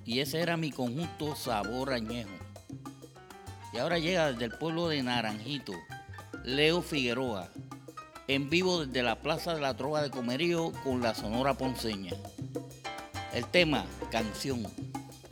y ese era mi conjunto Sabor Añejo. Y ahora llega desde el pueblo de Naranjito, Leo Figueroa, en vivo desde la Plaza de la Trova de Comerío con la Sonora Ponceña. El tema, Canción.